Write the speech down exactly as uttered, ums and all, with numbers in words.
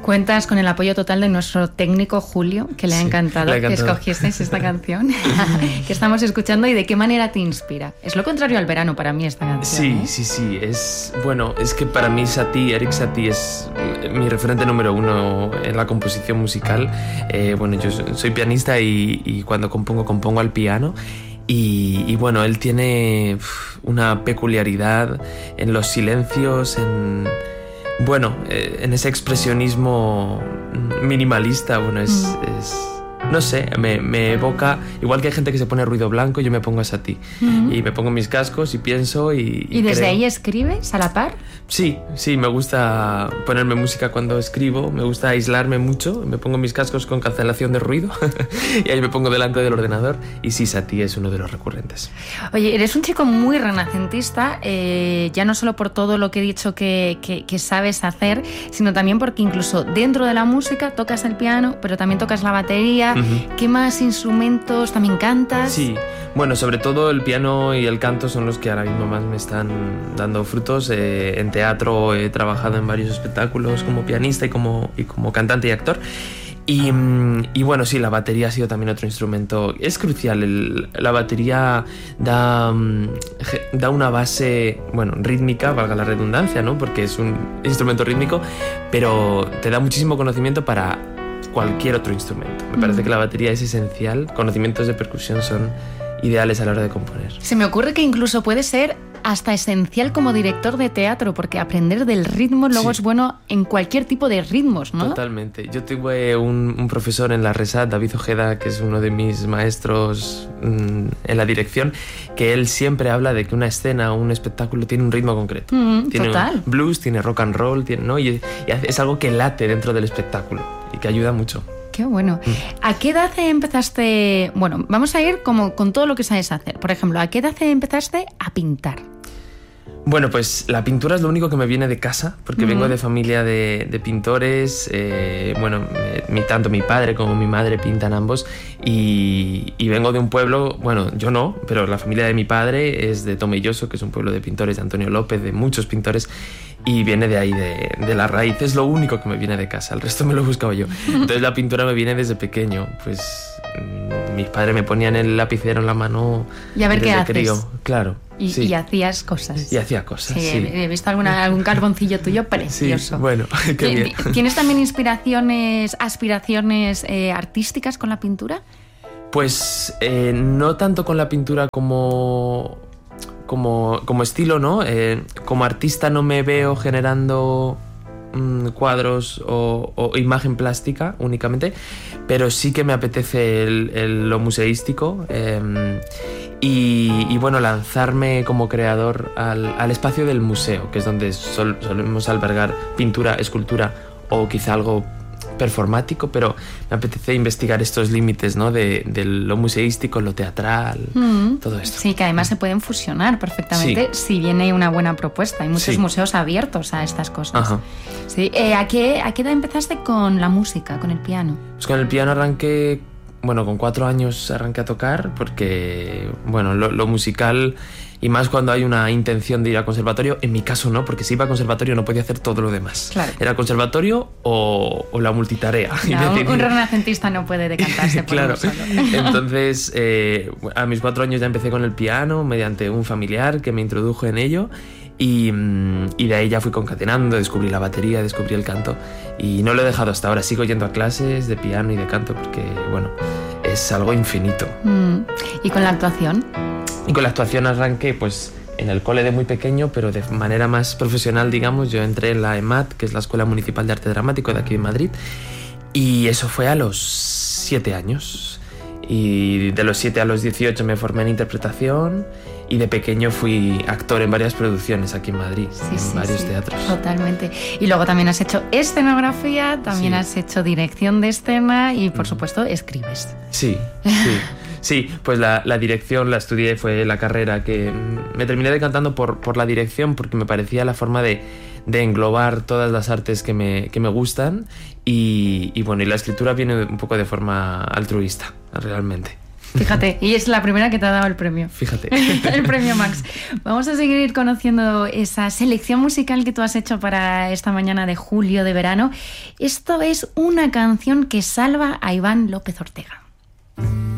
Cuentas con el apoyo total de nuestro técnico Julio, que le ha, sí, encantado, le ha encantado que escogieseis esta canción que estamos escuchando. ¿Y de qué manera te inspira? Es lo contrario al verano para mí esta canción. Sí, ¿eh? sí, sí. Es, bueno, es que para mí Satie, Erik Satie es mi referente número uno en la composición musical. Eh, bueno, yo soy pianista y, y cuando compongo, compongo al piano. Y, y bueno, él tiene una peculiaridad en los silencios, en... Bueno, eh, en ese expresionismo minimalista, bueno, es... Mm. es no sé, me, me evoca... Igual que hay gente que se pone ruido blanco, yo me pongo a Satie. Mm-hmm. Y me pongo mis cascos y pienso y... ¿Y, ¿Y desde creo. ahí escribes a la par? Sí, sí, me gusta ponerme música cuando escribo, me gusta aislarme mucho, me pongo mis cascos con cancelación de ruido y ahí me pongo delante del ordenador y sí, Satie es uno de los recurrentes. Oye, eres un chico muy renacentista, eh, ya no solo por todo lo que he dicho que, que, que sabes hacer, sino también porque incluso dentro de la música tocas el piano, pero también tocas la batería. Uh-huh. ¿Qué más instrumentos? ¿También cantas? Sí, bueno, sobre todo el piano y el canto son los que ahora mismo más me están dando frutos. Eh, en teatro he trabajado en varios espectáculos como pianista y como, y como cantante y actor. Y, y bueno, sí, la batería ha sido también otro instrumento. Es crucial, el, la batería da, da una base, bueno, rítmica, valga la redundancia, ¿no? Porque es un instrumento rítmico, pero te da muchísimo conocimiento para cualquier otro instrumento. Me parece que la batería es esencial. Conocimientos de percusión son ideales a la hora de componer. Se me ocurre que incluso puede ser hasta esencial como director de teatro, porque aprender del ritmo luego sí. es bueno en cualquier tipo de ritmos, ¿no? Totalmente. Yo tuve un, un profesor en la RESAT, David Ojeda, que es uno de mis maestros mmm, en la dirección, que él siempre habla de que una escena o un espectáculo tiene un ritmo concreto. Mm, tiene total. blues, tiene rock and roll, tiene, ¿no? y, y es algo que late dentro del espectáculo y que ayuda mucho. Qué bueno. ¿A qué edad empezaste? Bueno, vamos a ir como con todo lo que sabes hacer. Por ejemplo, ¿a qué edad empezaste a pintar? Bueno, pues la pintura es lo único que me viene de casa, porque uh-huh. vengo de familia de, de pintores. Eh, bueno, mi, tanto mi padre como mi madre pintan ambos. Y, y vengo de un pueblo, bueno, yo no, pero la familia de mi padre es de Tomelloso, que es un pueblo de pintores, de Antonio López, de muchos pintores. Y viene de ahí, de, de la raíz. Es lo único que me viene de casa, el resto me lo he buscado yo. Entonces la pintura me viene desde pequeño. Pues mmm, mis padres me ponían el lapicero en la mano. Y a ver qué haces. Crío. Claro. Y, sí. y hacías cosas. Y hacía cosas, sí. sí. He visto alguna, algún carboncillo tuyo precioso. Sí, bueno, qué bien. ¿Tienes también inspiraciones, aspiraciones eh, artísticas con la pintura? Pues eh, no tanto con la pintura como... Como, como estilo, ¿no? Eh, como artista no me veo generando mmm, cuadros o, o imagen plástica únicamente, pero sí que me apetece el, el, lo museístico eh, y, y bueno, lanzarme como creador al, al espacio del museo, que es donde sol, solemos albergar pintura, escultura o quizá algo performático, pero me apetece investigar estos límites, ¿no? de, de lo museístico, lo teatral, mm. todo esto. Sí, que además se pueden fusionar perfectamente sí. si viene una buena propuesta. Hay muchos sí. museos abiertos a estas cosas. Ajá. Sí. Eh, ¿a qué, ¿A qué edad empezaste con la música, con el piano? Pues con el piano arranqué, bueno, con cuatro años arranqué a tocar, porque, bueno, lo, lo musical... Y más cuando hay una intención de ir al conservatorio. En mi caso no, porque si iba al conservatorio no podía hacer todo lo demás. Claro. Era el conservatorio o, o la multitarea. No, un, un renacentista no puede decantarse por claro. uno solo. Entonces, eh, a mis cuatro años ya empecé con el piano mediante un familiar que me introdujo en ello. Y, y de ahí ya fui concatenando, descubrí la batería, descubrí el canto. Y no lo he dejado hasta ahora. Sigo yendo a clases de piano y de canto porque, bueno, es algo infinito. Mm. ¿Y con la actuación? Y con la actuación arranqué pues en el cole de muy pequeño, pero de manera más profesional, digamos. Yo entré en la EMAD, que es la Escuela Municipal de Arte Dramático de aquí en Madrid, y eso fue a los siete años. Y de los siete a los dieciocho me formé en interpretación y de pequeño fui actor en varias producciones aquí en Madrid, sí, en sí, varios sí, teatros. Totalmente. Y luego también has hecho escenografía, también sí. has hecho dirección de escena y, por supuesto, escribes. Sí, sí. Sí, pues la, la dirección la estudié, fue la carrera que me terminé decantando por, por la dirección porque me parecía la forma de, de englobar todas las artes que me, que me gustan y, y bueno, y la escritura viene un poco de forma altruista, realmente. Fíjate, y es la primera que te ha dado el premio. Fíjate. El premio Max. Vamos a seguir conociendo esa selección musical que tú has hecho para esta mañana de julio de verano. Esto es una canción que salva a Iván López Ortega.